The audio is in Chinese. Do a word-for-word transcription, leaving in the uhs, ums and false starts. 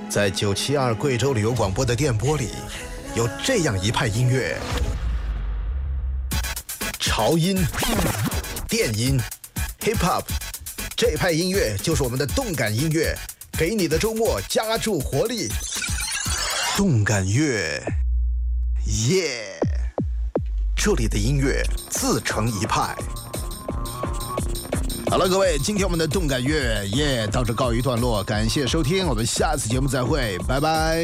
在九七二贵州旅游广播的电波里，有这样一派音乐：潮音、电音、hip hop， 这派音乐就是我们的动感音乐，给你的周末加注活力。动感乐，耶！这里的音乐自成一派。好了，各位，今天我们的动感乐耶到这告一段落，感谢收听，我们下次节目再会，拜拜。